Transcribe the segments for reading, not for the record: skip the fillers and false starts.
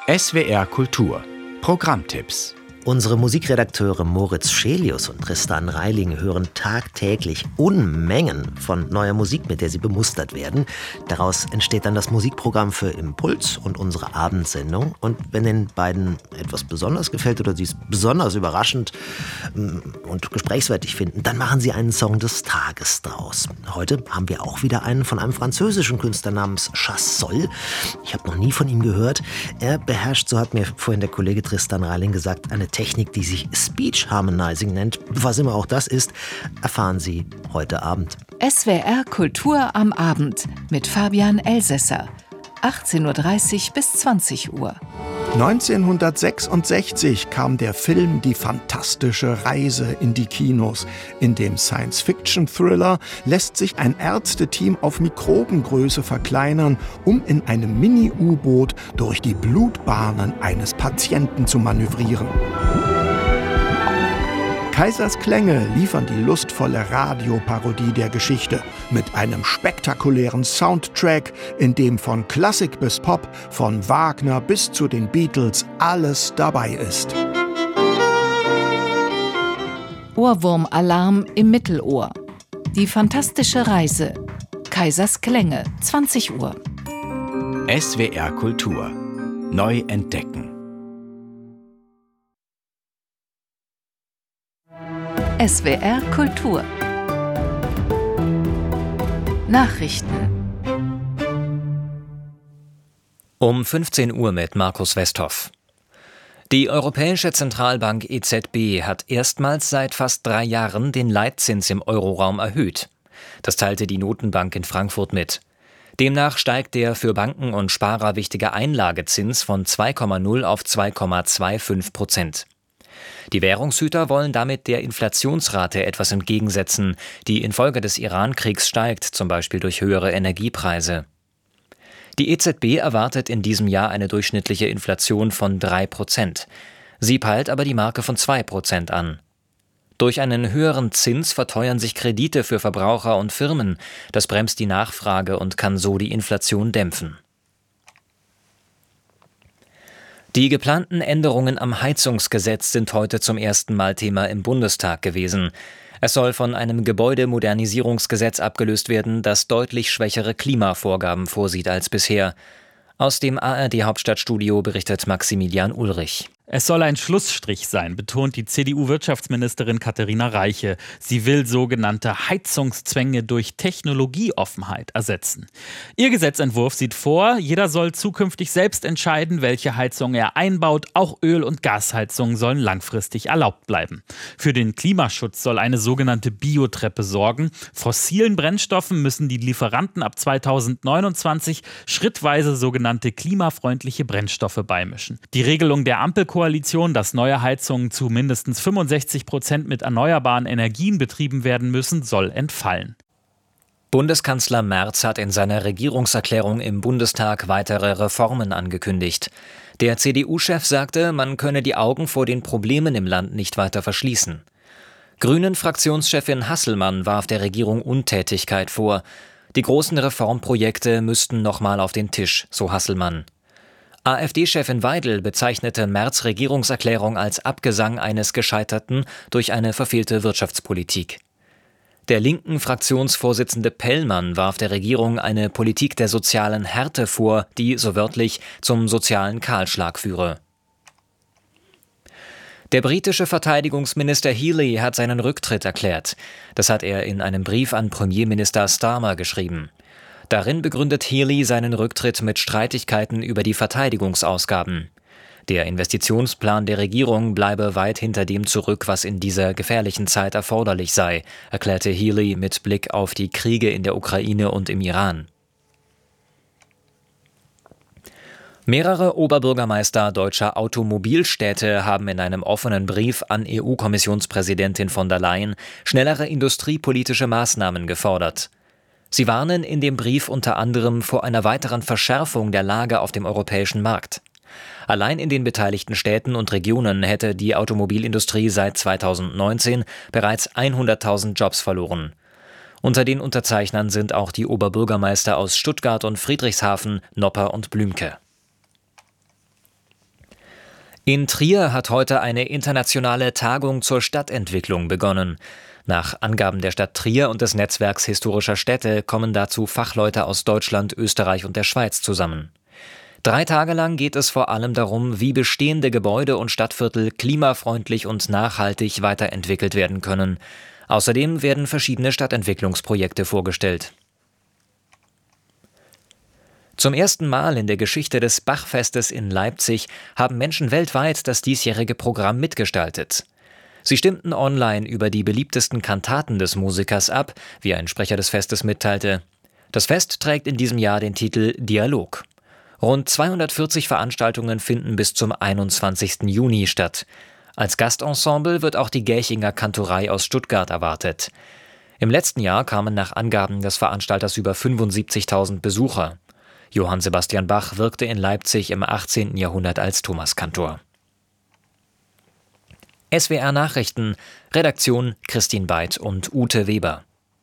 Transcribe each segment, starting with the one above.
SWR Kultur Programmtipps. Unsere Musikredakteure Moritz Schelius und Tristan Reiling hören tagtäglich Unmengen von neuer Musik, mit der sie bemustert werden. Daraus entsteht dann das Musikprogramm für Impuls und unsere Abendsendung. Und wenn den beiden etwas besonders gefällt oder sie es besonders überraschend und gesprächswertig finden, dann machen sie einen Song des Tages draus. Heute haben wir auch wieder einen von einem französischen Künstler namens Chassol. Ich habe noch nie von ihm gehört. Er beherrscht, so hat mir vorhin der Kollege Tristan Reiling gesagt, eine Technik, die sich Speech Harmonizing nennt. Was immer auch das ist, erfahren Sie heute Abend. SWR Kultur am Abend mit Fabian Elsässer. 18:30 bis 20 Uhr. 1966 kam der Film Die fantastische Reise in die Kinos. In dem Science-Fiction-Thriller lässt sich ein Ärzteteam auf Mikrobengröße verkleinern, um in einem Mini-U-Boot durch die Blutbahnen eines Patienten zu manövrieren. Kaisers Klänge liefern die lustvolle Radioparodie der Geschichte mit einem spektakulären Soundtrack, in dem von Klassik bis Pop, von Wagner bis zu den Beatles alles dabei ist. Ohrwurmalarm im Mittelohr. Die fantastische Reise. Kaisers Klänge, 20 Uhr. SWR Kultur neu entdecken. SWR Kultur. Nachrichten. Um 15 Uhr mit Markus Westhoff. Die Europäische Zentralbank EZB hat erstmals seit fast 3 Jahren den Leitzins im Euroraum erhöht. Das teilte die Notenbank in Frankfurt mit. Demnach steigt der für Banken und Sparer wichtige Einlagezins von 2,0 auf 2,25%. Die Währungshüter wollen damit der Inflationsrate etwas entgegensetzen, die infolge des Iran-Kriegs steigt, zum Beispiel durch höhere Energiepreise. Die EZB erwartet in diesem Jahr eine durchschnittliche Inflation von 3%. Sie peilt aber die Marke von 2% an. Durch einen höheren Zins verteuern sich Kredite für Verbraucher und Firmen. Das bremst die Nachfrage und kann so die Inflation dämpfen. Die geplanten Änderungen am Heizungsgesetz sind heute zum ersten Mal Thema im Bundestag gewesen. Es soll von einem Gebäudemodernisierungsgesetz abgelöst werden, das deutlich schwächere Klimavorgaben vorsieht als bisher. Aus dem ARD-Hauptstadtstudio berichtet Maximilian Ulrich. Es soll ein Schlussstrich sein, betont die CDU-Wirtschaftsministerin Katharina Reiche. Sie will sogenannte Heizungszwänge durch Technologieoffenheit ersetzen. Ihr Gesetzentwurf sieht vor, jeder soll zukünftig selbst entscheiden, welche Heizung er einbaut. Auch Öl- und Gasheizungen sollen langfristig erlaubt bleiben. Für den Klimaschutz soll eine sogenannte Biotreppe sorgen. Fossilen Brennstoffen müssen die Lieferanten ab 2029 schrittweise sogenannte klimafreundliche Brennstoffe beimischen. Die Regelung der Ampelkoalition, dass neue Heizungen zu mindestens 65% mit erneuerbaren Energien betrieben werden müssen, soll entfallen. Bundeskanzler Merz hat in seiner Regierungserklärung im Bundestag weitere Reformen angekündigt. Der CDU-Chef sagte, man könne die Augen vor den Problemen im Land nicht weiter verschließen. Grünen-Fraktionschefin Hasselmann warf der Regierung Untätigkeit vor. Die großen Reformprojekte müssten nochmal auf den Tisch, so Hasselmann. AfD-Chefin Weidel bezeichnete Merz' Regierungserklärung als Abgesang eines Gescheiterten durch eine verfehlte Wirtschaftspolitik. Der linken Fraktionsvorsitzende Pellmann warf der Regierung eine Politik der sozialen Härte vor, die, so wörtlich, zum sozialen Kahlschlag führe. Der britische Verteidigungsminister Healey hat seinen Rücktritt erklärt. Das hat er in einem Brief an Premierminister Starmer geschrieben. Darin begründet Healey seinen Rücktritt mit Streitigkeiten über die Verteidigungsausgaben. Der Investitionsplan der Regierung bleibe weit hinter dem zurück, was in dieser gefährlichen Zeit erforderlich sei, erklärte Healey mit Blick auf die Kriege in der Ukraine und im Iran. Mehrere Oberbürgermeister deutscher Automobilstädte haben in einem offenen Brief an EU-Kommissionspräsidentin von der Leyen schnellere industriepolitische Maßnahmen gefordert. Sie warnen in dem Brief unter anderem vor einer weiteren Verschärfung der Lage auf dem europäischen Markt. Allein in den beteiligten Städten und Regionen hätte die Automobilindustrie seit 2019 bereits 100.000 Jobs verloren. Unter den Unterzeichnern sind auch die Oberbürgermeister aus Stuttgart und Friedrichshafen, Nopper und Blümke. In Trier hat heute eine internationale Tagung zur Stadtentwicklung begonnen. Nach Angaben der Stadt Trier und des Netzwerks historischer Städte kommen dazu Fachleute aus Deutschland, Österreich und der Schweiz zusammen. 3 Tage lang geht es vor allem darum, wie bestehende Gebäude und Stadtviertel klimafreundlich und nachhaltig weiterentwickelt werden können. Außerdem werden verschiedene Stadtentwicklungsprojekte vorgestellt. Zum ersten Mal in der Geschichte des Bachfestes in Leipzig haben Menschen weltweit das diesjährige Programm mitgestaltet. Sie stimmten online über die beliebtesten Kantaten des Musikers ab, wie ein Sprecher des Festes mitteilte. Das Fest trägt in diesem Jahr den Titel Dialog. Rund 240 Veranstaltungen finden bis zum 21. Juni statt. Als Gastensemble wird auch die Gächinger Kantorei aus Stuttgart erwartet. Im letzten Jahr kamen nach Angaben des Veranstalters über 75.000 Besucher. Johann Sebastian Bach wirkte in Leipzig im 18. Jahrhundert als Thomaskantor. SWR Nachrichten, Redaktion Christine Beith und Ute Weber.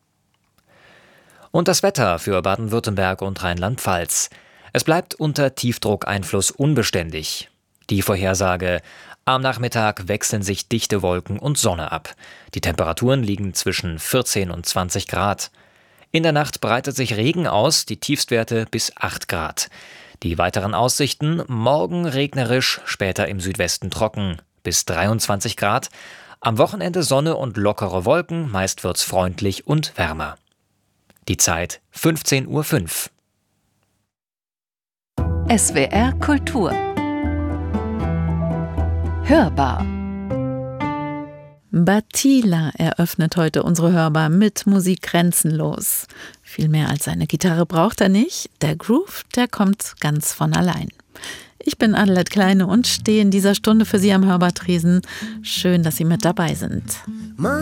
Und das Wetter für Baden-Württemberg und Rheinland-Pfalz. Es bleibt unter Tiefdruckeinfluss unbeständig. Die Vorhersage: Am Nachmittag wechseln sich dichte Wolken und Sonne ab. Die Temperaturen liegen zwischen 14 und 20 Grad. In der Nacht breitet sich Regen aus, die Tiefstwerte bis 8 Grad. Die weiteren Aussichten: morgen regnerisch, später im Südwesten trocken, bis 23 Grad. Am Wochenende Sonne und lockere Wolken, meist wird's freundlich und wärmer. Die Zeit 15:05 Uhr. SWR Kultur Hörbar. Batila eröffnet heute unsere Hörbar mit Musik grenzenlos. Viel mehr als eine Gitarre braucht er nicht. Der Groove, der kommt ganz von allein. Ich bin Adelheid Kleine und stehe in dieser Stunde für Sie am Hörbartresen. Schön, dass Sie mit dabei sind.